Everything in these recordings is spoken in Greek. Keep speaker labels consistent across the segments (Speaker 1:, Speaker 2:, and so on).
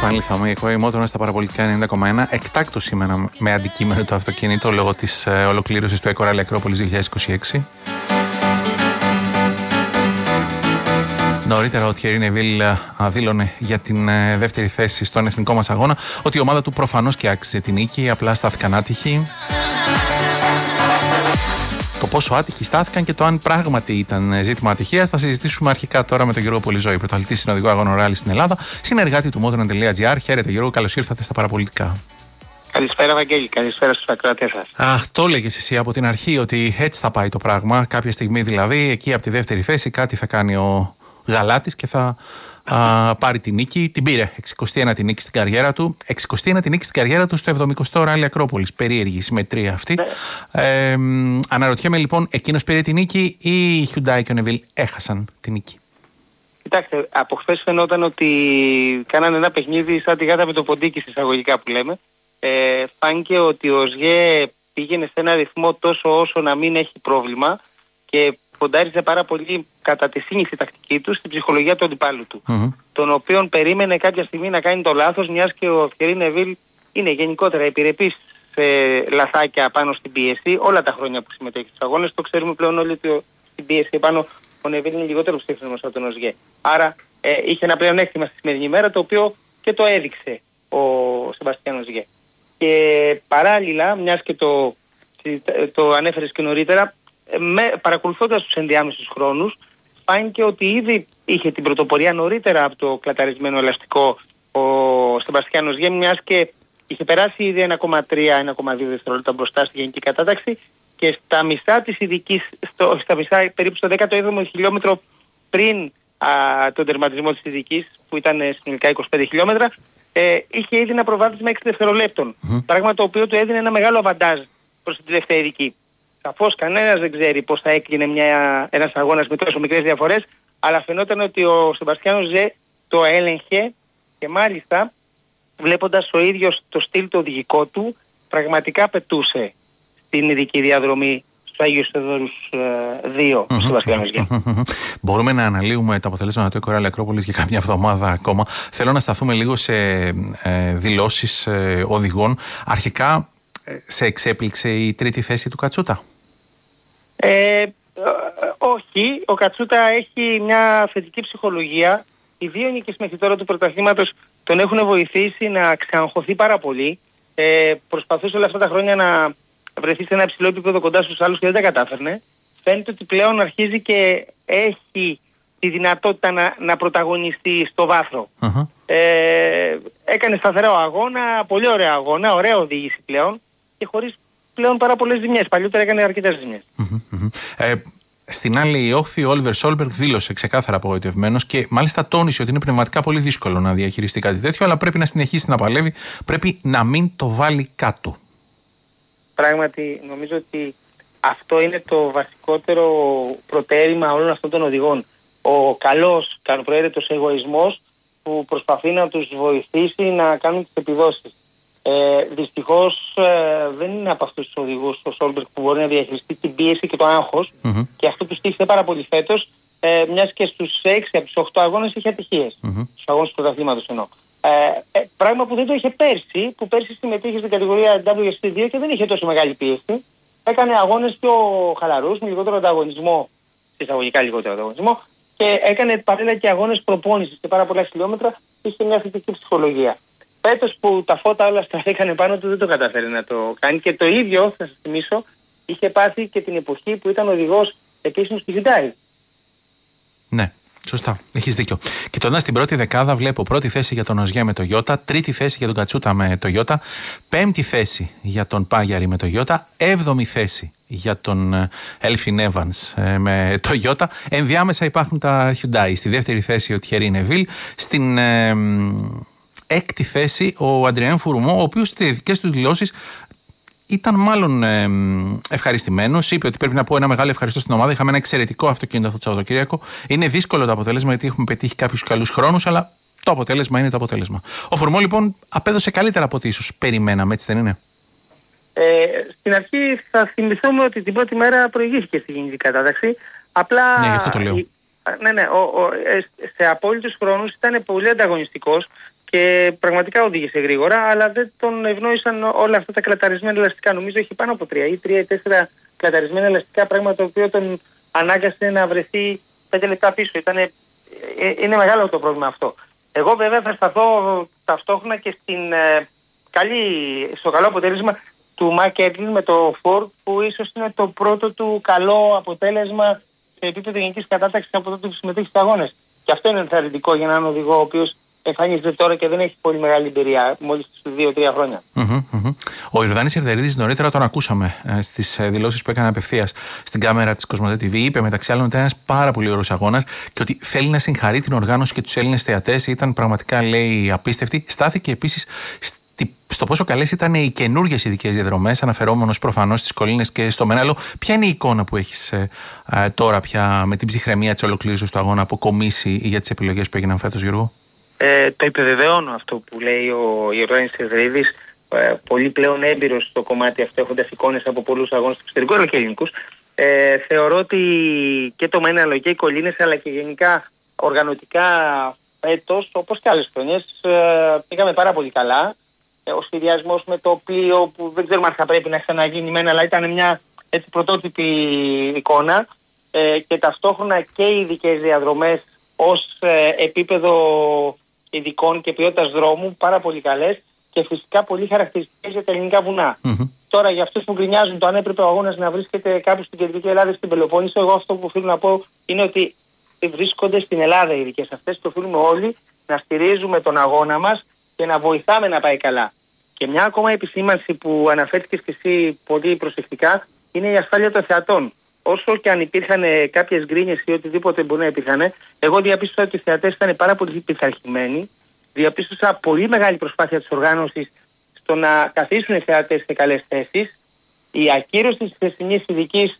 Speaker 1: Πάλι θα μου η Μότονα στα παραπολιτικά 90,1. Εκτάκτως σήμερα με αντικείμενο το αυτοκίνητο λόγω της ολοκλήρωσης του Eco Rally Ακρόπολης 2026. Νωρίτερα ο Thierry Neuville δήλωνε για την δεύτερη θέση στον εθνικό μας αγώνα ότι η ομάδα του προφανώς και άξιζε την νίκη, απλά στάθηκαν άτυχοι. Το πόσο άτυχοι στάθηκαν και το αν πράγματι ήταν ζήτημα ατυχίας θα συζητήσουμε αρχικά τώρα με τον Γιώργο Πολυζώη, πρωταθλητή συνοδηγό αγώνων ράλι στην Ελλάδα, συνεργάτη του Motoron.gr. Χαίρετε Γιώργο, καλώς ήρθατε στα παραπολιτικά.
Speaker 2: Καλησπέρα Βαγγέλη, καλησπέρα στους ακροατές σας.
Speaker 1: Αχ, το έλεγες εσύ από την αρχή ότι έτσι θα πάει το πράγμα. Κάποια στιγμή δηλαδή, εκεί από τη δεύτερη θέση, κάτι θα κάνει ο Γαλάτης και θα πάρει τη νίκη. Την πήρε. 61η νίκη στην καριέρα του. 61η νίκη στην καριέρα του στο 70ο Ράλι Ακρόπολης. Περίεργη συμμετρία αυτή. Αναρωτιέμαι λοιπόν, εκείνος πήρε τη νίκη ή η Hyundai και ο Neuville έχασαν τη νίκη?
Speaker 2: Κοιτάξτε, από χθες φαινόταν ότι κάνανε ένα παιχνίδι σαν τη γάτα με το ποντίκι, εισαγωγικά που λέμε. Φάνηκε ότι ο ΣΓΕ πήγαινε σε ένα ρυθμό τόσο όσο να μην έχει πρόβλημα και ποντάριζε πάρα πολύ κατά τη σύνηθη τακτική του στην ψυχολογία του αντιπάλου του. Τον οποίον περίμενε κάποια στιγμή να κάνει το λάθος, μιας και ο Thierry Neuville είναι γενικότερα επιρρεπής σε λαθάκια πάνω στην πίεση όλα τα χρόνια που συμμετέχει στους αγώνες. Το ξέρουμε πλέον όλοι ότι στην πίεση πάνω ο Neuville είναι λιγότερο ψύχρεμος από τον ΟΣΓΕ. Άρα είχε ένα πλεονέκτημα στη σημερινή ημέρα, το οποίο και το έδειξε ο Σεμπαστιάν ΟΣΓΕ. Και παράλληλα, μιας και το ανέφερες και νωρίτερα, παρακολουθώντας τους ενδιάμεσους χρόνους, φάνηκε ότι ήδη είχε την πρωτοπορία νωρίτερα από το κλαταρισμένο ελαστικό ο Σεμπαστιάν ΟΣΓΕ, μιας και είχε περάσει ήδη 1,3-1,2 δευτερόλεπτα μπροστά στη γενική κατάταξη και στα μισά της ειδικής, περίπου στο 17ο χιλιόμετρο πριν τον τερματισμό της ειδικής, που ήταν συνολικά 25 χιλιόμετρα, είχε ήδη ένα προβάδισμα 6 δευτερολέπτων. Πράγμα το οποίο του έδινε ένα μεγάλο αβαντάζ προς την τελευταία ειδική. Σαφώς κανένας δεν ξέρει πώς θα έκλεινε ένας αγώνας με τόσο μικρές διαφορές, αλλά φαινόταν ότι ο Σεμπαστιάν ΟΣΓΕ το έλεγχε και μάλιστα βλέποντας ο ίδιος το στυλ το οδηγικό του, πραγματικά πετούσε στην ειδική διαδρομή του Άγιου Θεοδόρους 2 του Σεμπαστιάν ΟΣΓΕ.
Speaker 1: Μπορούμε να αναλύουμε τα αποτελέσματα του Eco Rally Ακρόπολης για κάποια εβδομάδα ακόμα. Θέλω να σταθούμε λίγο σε δηλώσεις οδηγών. Αρχικά, σε εξέπληξε η τρίτη θέση του Κατσούτα?
Speaker 2: Όχι, ο Κατσούτα έχει μια θετική ψυχολογία. Οι δύο νίκες μέχρι τώρα του πρωταθλήματος τον έχουν βοηθήσει να ξαναχωθεί πάρα πολύ. Προσπαθούσε όλα αυτά τα χρόνια να βρεθεί σε ένα υψηλό επίπεδο κοντά στους άλλους και δεν τα κατάφερνε. Φαίνεται ότι πλέον αρχίζει και έχει τη δυνατότητα να πρωταγωνιστεί στο βάθρο. Έκανε σταθερό αγώνα, πολύ ωραίο αγώνα, ωραία οδήγηση πλέον και χωρίς πλέον πάρα πολλές ζημιές. Παλιότερα έκανε αρκετές ζημιές.
Speaker 1: Στην άλλη όχθη, ο Όλιβερ Σόλμπεργκ δήλωσε ξεκάθαρα απογοητευμένος και μάλιστα τόνισε ότι είναι πνευματικά πολύ δύσκολο να διαχειριστεί κάτι τέτοιο, αλλά πρέπει να συνεχίσει να παλεύει, πρέπει να μην το βάλει κάτω.
Speaker 2: Πράγματι, νομίζω ότι αυτό είναι το βασικότερο προτέρημα όλων αυτών των οδηγών. Ο καλός, καλοπροαίρετος εγωισμός που προσπαθεί να τους βοηθήσει να κάνουν τις επιδόσεις. Δυστυχώς δεν είναι από αυτούς τους οδηγούς ο Σόλμπεργκ που μπορεί να διαχειριστεί την πίεση και το άγχος και αυτό του στήχησε πάρα πολύ φέτος, μιας και στους 6 από τους 8 αγώνες είχε ατυχίες. Στους αγώνες του πρωταθλήματος εννοώ. Πράγμα που δεν το είχε πέρσι, που πέρσι συμμετείχε στην κατηγορία WST2 και δεν είχε τόσο μεγάλη πίεση. Έκανε αγώνες πιο χαλαρούς, με λιγότερο ανταγωνισμό, εισαγωγικά λιγότερο ανταγωνισμό, και έκανε παράλληλα και αγώνες προπόνησης σε πάρα πολλά χιλιόμετρα, είχε μια θετική ψυχολογία. Φέτος που τα φώτα όλα σταθήκανε πάνω του δεν το καταφέρει να το κάνει και το ίδιο, θα σας θυμίσω, είχε πάθει και την εποχή που ήταν οδηγός επίσημος στη Hyundai.
Speaker 1: Ναι. Σωστά, έχεις δίκιο. Κοιτώντας την πρώτη δεκάδα, βλέπω πρώτη θέση για τον ΟΣΓΕ με το Toyota, τρίτη θέση για τον Κατσούτα με το Toyota, πέμπτη θέση για τον Πάγιαρη με το Toyota, έβδομη θέση για τον Έλφιν Evans με το Toyota. Ενδιάμεσα υπάρχουν τα Hyundai. Στη δεύτερη θέση ο Thierry Neuville, στην έκτη θέση ο Αντριάν Φουρουμό, ο οποίος στις δικές του δηλώσεις ήταν μάλλον ευχαριστημένος. Είπε ότι πρέπει να πω ένα μεγάλο ευχαριστώ στην ομάδα. Είχαμε ένα εξαιρετικό αυτοκίνητο αυτό το Σαββατοκύριακο. Είναι δύσκολο το αποτέλεσμα γιατί έχουμε πετύχει κάποιους καλούς χρόνους, αλλά το αποτέλεσμα είναι το αποτέλεσμα. Ο Φουρμό λοιπόν απέδωσε καλύτερα από ό,τι ίσως περιμέναμε, έτσι δεν είναι?
Speaker 2: Στην αρχή θα θυμηθούμε ότι την πρώτη μέρα προηγήθηκε στη γενική κατάταξη. Απλά
Speaker 1: ναι, γι' αυτό το λέω.
Speaker 2: Ναι, σε απόλυτους χρόνους ήταν πολύ ανταγωνιστικός και πραγματικά οδήγησε γρήγορα, αλλά δεν τον ευνόησαν όλα αυτά τα κλαταρισμένα ελαστικά. Νομίζω έχει πάνω από 3 ή 4 κλαταρισμένα ελαστικά, πράγμα το οποίο τον ανάγκασε να βρεθεί 5 λεπτά πίσω. Είναι μεγάλο το πρόβλημα αυτό. Εγώ βέβαια θα σταθώ ταυτόχρονα και στο καλό αποτέλεσμα του Μαρκ Έντλιν με το Ford, που ίσως είναι το πρώτο του καλό αποτέλεσμα σε επίπεδο γενικής κατάταξης από τότε που συμμετέχει στους αγώνες. Και αυτό είναι ενθαρρυντικό για έναν οδηγό ο οποίος εμφανίζεται τώρα και δεν έχει πολύ μεγάλη εμπειρία, μόλις 2-3 χρόνια.
Speaker 1: Ο Ιορδάνης Ερδερίδης νωρίτερα τον ακούσαμε στις δηλώσεις που έκανε απευθείας στην κάμερα της Κοσμοτέ TV. Είπε μεταξύ άλλων ότι ήταν ένας πάρα πολύ ωραίος αγώνας και ότι θέλει να συγχαρεί την οργάνωση και τους Έλληνες θεατές. Ήταν πραγματικά, λέει, απίστευτη. Στάθηκε επίσης στο πόσο καλές ήταν οι καινούργιες ειδικές διαδρομές, αναφερόμενος προφανώς στις κολλήνες και στο Μενάλο. Ποια είναι η εικόνα που έχεις τώρα πια με την ψυχραιμία της ολοκλήρωσης του αγώνα αποκομίσει για τις επιλογές που έγιναν φέτος, Γιώργο?
Speaker 2: Το επιβεβαιώνω αυτό που λέει ο Ιορδάνης Ερδερίδης, πολύ πλέον έμπειρος στο κομμάτι αυτό, έχοντας εικόνες από πολλούς αγώνες του εξωτερικού αλλά και ελληνικούς. Θεωρώ ότι και το Μενάλο και οι κολλήνες, αλλά και γενικά οργανωτικά φέτος, όπως και άλλες χρονιές, πήγαμε πάρα πολύ καλά. Ο σχεδιασμός με το πλοίο, που δεν ξέρουμε αν θα πρέπει να ξαναγίνει μένα, αλλά ήταν μια έτσι πρωτότυπη εικόνα, και ταυτόχρονα και οι ειδικές διαδρομές ως επίπεδο ειδικών και ποιότητας δρόμου πάρα πολύ καλές και φυσικά πολύ χαρακτηριστικές για τα ελληνικά βουνά. Τώρα, για αυτούς που γκρινιάζουν το αν έπρεπε ο αγώνας να βρίσκεται κάπου στην κεντρική Ελλάδα, στην Πελοπόννησο, εγώ αυτό που οφείλω να πω είναι ότι βρίσκονται στην Ελλάδα οι ειδικές αυτές και οφείλουμε όλοι να στηρίζουμε τον αγώνα μας και να βοηθάμε να πάει καλά. Και μια ακόμα επισήμανση που αναφέρθηκες και εσύ πολύ προσεκτικά είναι η ασφάλεια των θεατών. Όσο και αν υπήρχαν κάποιες γκρίνιες ή οτιδήποτε μπορεί να υπήρχαν, εγώ διαπίστωσα ότι οι θεατές ήταν πάρα πολύ πειθαρχημένοι. Διαπίστωσα πολύ μεγάλη προσπάθεια της οργάνωσης στο να καθίσουν οι θεατές σε καλές θέσεις. Η ακύρωση της χθεσινής ειδικής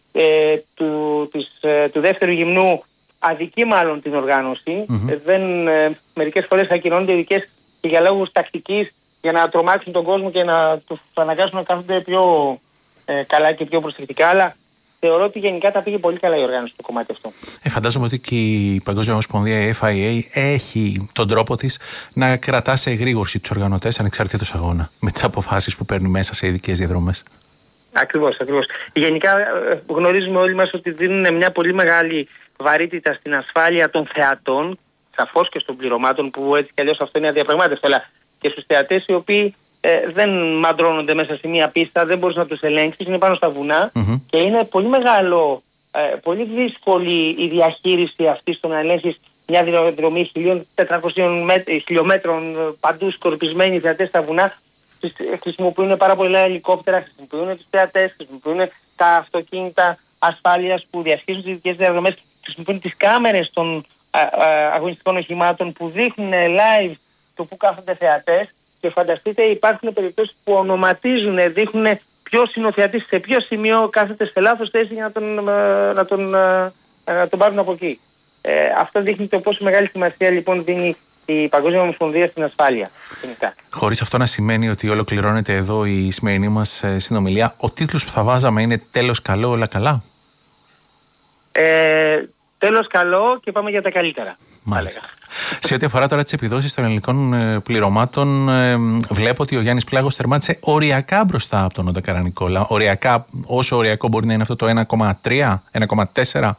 Speaker 2: του δεύτερου γυμνού αδικεί μάλλον την οργάνωση. Μερικές φορές ακυρώνονται ειδικές και για λόγους τακτικής, για να τρομάξουν τον κόσμο και να τους αναγκάσουν να κάθονται πιο καλά και πιο προσεκτικά, αλλά θεωρώ ότι γενικά τα πήγε πολύ καλά η οργάνωση στο κομμάτι αυτό.
Speaker 1: Φαντάζομαι ότι και η Παγκόσμια Ομοσπονδία, η FIA, έχει τον τρόπο της να κρατά σε εγρήγορση τους οργανωτές ανεξαρτήτως αγώνα, με τις αποφάσεις που παίρνει μέσα σε ειδικές διαδρομές.
Speaker 2: Ακριβώς. Γενικά γνωρίζουμε όλοι μας ότι δίνουν μια πολύ μεγάλη βαρύτητα στην ασφάλεια των θεατών, σαφώς και των πληρωμάτων, που έτσι κι αλλιώς αυτό είναι αδιαπραγμάτευτο, αλλά και στους θεατές οι οποίοι δεν μαντρώνονται μέσα σε μια πίστα, δεν μπορείς να τους ελέγξεις, είναι πάνω στα βουνά και είναι πολύ μεγάλο, πολύ δύσκολη η διαχείριση αυτή στο να ελέγχεις μια διαδρομή 1.400 χιλιόμετρων παντού σκορπισμένοι θεατές στα βουνά. Χρησιμοποιούν πάρα πολλά ελικόπτερα, χρησιμοποιούν τους θεατές, χρησιμοποιούν τα αυτοκίνητα ασφάλειας που διασχίζουν τις ειδικές διαδρομές, χρησιμοποιούν τις κάμερες των αγωνιστικών οχημάτων που δείχνουν live το που κάθονται θεατές. Και φανταστείτε, υπάρχουν περιπτώσεις που ονοματίζουν, δείχνουν ποιος είναι ο θεατής, σε ποιο σημείο κάθεται σε λάθος θέση για να τον πάρουν από εκεί. Αυτό δείχνει το πόσο μεγάλη σημασία λοιπόν δίνει η Παγκόσμια Ομοσπονδία στην ασφάλεια.
Speaker 1: Χωρίς αυτό να σημαίνει ότι ολοκληρώνεται εδώ η σημερινή μας συνομιλία. Ο τίτλος που θα βάζαμε είναι «Τέλος καλό, όλα καλά».
Speaker 2: Τέλος καλό και πάμε για τα καλύτερα.
Speaker 1: Μάλιστα. Σε ό,τι αφορά τώρα τις επιδόσεις των ελληνικών πληρωμάτων, βλέπω ότι ο Γιάννης Πλάγος τερμάτισε οριακά μπροστά από τον Νόντα Καρανικόλα. Οριακά, όσο οριακό μπορεί να είναι αυτό το 1,3, 1,4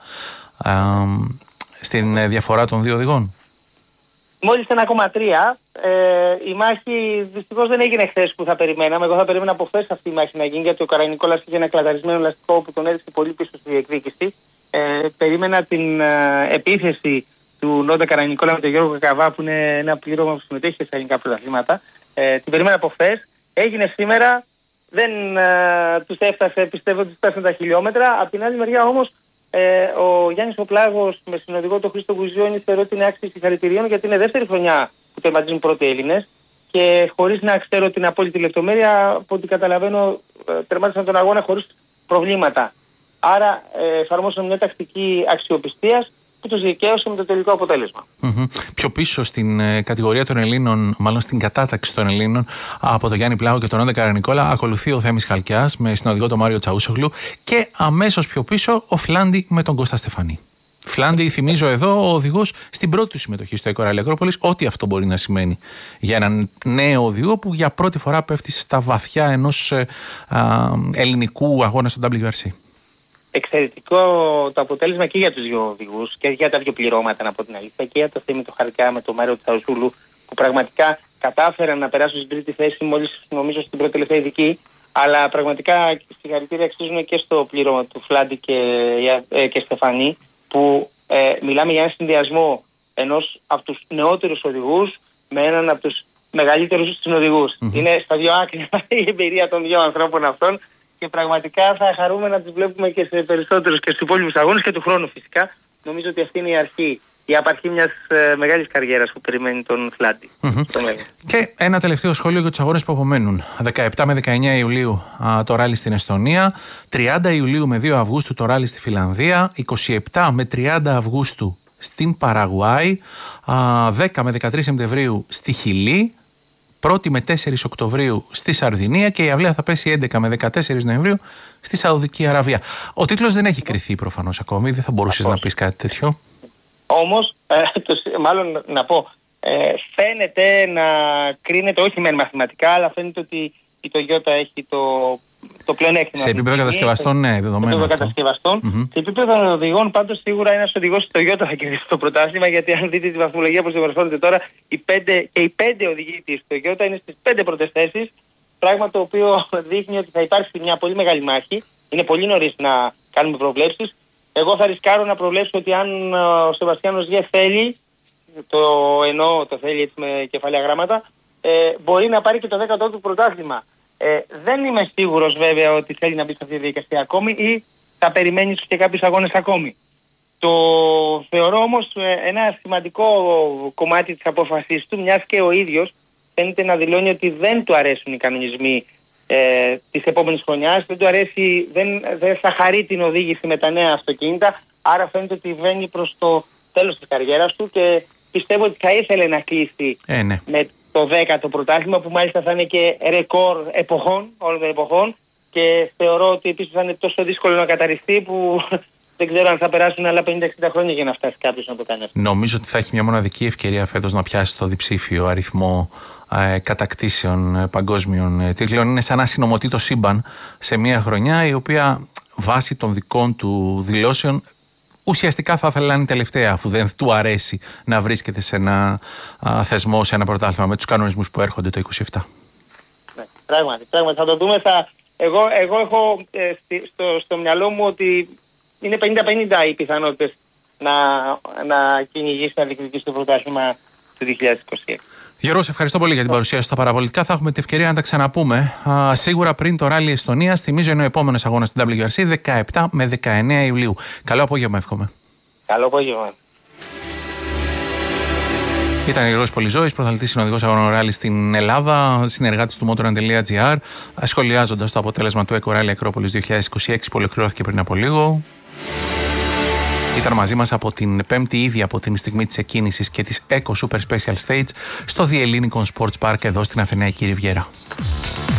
Speaker 1: στην διαφορά των δύο οδηγών.
Speaker 2: Μόλις 1,3. Η μάχη δυστυχώς δεν έγινε χθες που θα περιμέναμε. Εγώ θα περίμενα από χθες αυτή η μάχη να γίνει, γιατί ο Καρανικόλας είχε ένα κλαταρισμένο λαστικό που τον έδειξε πολύ πίσω στη διεκδίκηση. Περίμενα την επίθεση του Νόντα Καρανικόλα με τον Γιώργο Κακαβά, που είναι ένα πλήρωμα που συμμετέχει σε ελληνικά πρωταθλήματα. Την περίμενα από χθες. Έγινε σήμερα. Δεν τους έφτασε, πιστεύω ότι τους έφτασαν τα χιλιόμετρα. Απ' την άλλη μεριά όμως, ο Γιάννης ο Πλάγος με συνοδηγό τον Χρήστο Γουζιώνη θεωρώ ότι είναι άξιος συγχαρητηρίων, γιατί είναι δεύτερη χρονιά που τερματίζουν πρώτοι Έλληνες και χωρίς να ξέρω την απόλυτη λεπτομέρεια, από ό,τι καταλαβαίνω, τερμάτισαν τον αγώνα χωρίς προβλήματα. Άρα εφαρμόσαν μια τακτική αξιοπιστίας που τους δικαίωσε με το τελικό αποτέλεσμα.
Speaker 1: Πιο πίσω στην κατηγορία των Ελλήνων, μάλλον στην κατάταξη των Ελλήνων, από τον Γιάννη Πλάγο και τον Νόντα Καρανικόλα, ακολουθεί ο Θέμης Χαλκιάς με συνοδηγό τον Μάριο Τσαούσογλου και αμέσως πιο πίσω ο Φλάντι με τον Κώστα Στεφανή. Φλάντι, θυμίζω εδώ, ο οδηγός στην πρώτη του συμμετοχή στο Eco Rally Ακρόπολης, ό,τι αυτό μπορεί να σημαίνει για έναν νέο οδηγό που για πρώτη φορά πέφτει στα βαθιά ενός ελληνικού αγώνα στο WRC.
Speaker 2: Εξαιρετικό το αποτέλεσμα και για τους δύο οδηγούς και για τα δύο πληρώματα, να πω την αλήθεια, και για το Θέμη το Χαρκά με το Μάριο Τσαουσούλου, που πραγματικά κατάφεραν να περάσουν στην τρίτη θέση μόλις, νομίζω, στην πρώτη τελευταία ειδική. Αλλά πραγματικά συγχαρητήρια αξίζουν και στο πλήρωμα του Φλάντι και Στεφανή, που μιλάμε για ένα συνδυασμό ενός από τους νεότερους οδηγούς με έναν από τους μεγαλύτερους συνοδηγούς. Είναι στα δύο άκρια η εμπειρία των δύο ανθρώπων αυτών και πραγματικά θα χαρούμε να τους βλέπουμε και σε περισσότερους και στους υπόλοιπους αγώνες και του χρόνου φυσικά. Νομίζω ότι αυτή είναι η απαρχή μιας μεγάλης καριέρας που περιμένει τον Φλάντι στο μέλλον.
Speaker 1: Και ένα τελευταίο σχόλιο για τους αγώνες που απομένουν. 17 με 19 Ιουλίου το ράλι στην Εστονία, 30 Ιουλίου με 2 Αυγούστου το ράλι στη Φιλανδία, 27 με 30 Αυγούστου στην Παραγουάη, 10 με 13 Σεπτεμβρίου στη Χιλή, 1η με 4 Οκτωβρίου στη Σαρδινία και η αυλαία θα πέσει 11 με 14 Νοεμβρίου στη Σαουδική Αραβία. Ο τίτλος δεν έχει κριθεί προφανώς ακόμη, δεν θα μπορούσες να πεις κάτι τέτοιο.
Speaker 2: Όμως, μάλλον να πω, φαίνεται να κρίνεται όχι μεν μαθηματικά, αλλά φαίνεται ότι η Toyota έχει το πλεονέκτημα.
Speaker 1: Σε επίπεδο κατασκευαστών, ναι, δεδομένο. Σε επίπεδο
Speaker 2: κατασκευαστών. Σε επίπεδο οδηγών, πάντως σίγουρα ένας οδηγός της Toyota θα κερδίσει το πρωτάθλημα, γιατί αν δείτε τη βαθμολογία που διαμορφώνεται τώρα, οι 5 οδηγοί της Toyota είναι στις 5 πρώτες θέσεις. Πράγμα το οποίο δείχνει ότι θα υπάρξει μια πολύ μεγάλη μάχη. Είναι πολύ νωρίς να κάνουμε προβλέψεις. Εγώ θα ρισκάρω να προβλέψω ότι αν ο Σεβαστιάνος Γε θέλει, το θέλει έτσι με κεφαλαία γράμματα, μπορεί να πάρει και το 10ο του πρωτάθλημα. Δεν είμαι σίγουρος βέβαια ότι θέλει να μπει σε αυτή τη διαδικασία ακόμη ή θα περιμένει και κάποιους αγώνες ακόμη. Το θεωρώ όμως ένα σημαντικό κομμάτι της απόφασης του, μιας και ο ίδιος φαίνεται να δηλώνει ότι δεν του αρέσουν οι κανονισμοί της επόμενης χρονιάς, δεν του αρέσει, δεν θα χαρεί την οδήγηση με τα νέα αυτοκίνητα, άρα φαίνεται ότι βαίνει προς το τέλος της καριέρας του και πιστεύω ότι θα ήθελε να κλείσει με το 10ο πρωτάθλημα, που μάλιστα θα είναι και ρεκόρ όλων των εποχών, και θεωρώ ότι επίσης θα είναι τόσο δύσκολο να καταρριστεί που δεν ξέρω αν θα περάσουν άλλα 50-60 χρόνια για να φτάσει κάποιος να το κάνει.
Speaker 1: Νομίζω ότι θα έχει μια μοναδική ευκαιρία φέτος να πιάσει το διψήφιο αριθμό κατακτήσεων παγκόσμιων τίτλων. Είναι σαν να συνομωτεί το σύμπαν σε μια χρονιά η οποία βάσει των δικών του δηλώσεων ουσιαστικά θα ήθελε να είναι η τελευταία, αφού δεν του αρέσει να βρίσκεται σε ένα θεσμό, σε ένα πρωτάθλημα με τους κανονισμούς που έρχονται το 27.
Speaker 2: Ναι, πράγματι θα το δούμε. Εγώ έχω στο μυαλό μου ότι είναι 50-50 οι πιθανότητες να κυνηγήσει, να διεκδικήσει το πρωτάθλημα του 2026.
Speaker 1: Γιώργο, σε ευχαριστώ πολύ για την παρουσία σου στα παραπολιτικά. Θα έχουμε την ευκαιρία να τα ξαναπούμε. Σίγουρα πριν το ράλι Εστονίας, θυμίζω είναι ο επόμενος αγώνας στην WRC, 17 με 19 Ιουλίου. Καλό απόγευμα, εύχομαι.
Speaker 2: Καλό απόγευμα.
Speaker 1: Ήταν ο Γιώργος Πολυζώης, πρωταθλητής συνοδηγός αγώνων ράλι στην Ελλάδα, συνεργάτης του Motoran.gr, σχολιάζοντας το αποτέλεσμα του Eco Rally Ακρόπολης 2026 που ολοκληρώθηκε πριν από λίγο. Ήταν μαζί μας από την Πέμπτη, ήδη από την στιγμή της εκκίνησης και της Eco Super Special Stage στο The Hellenic Sports Park εδώ στην Αθηναϊκή Ριβιέρα.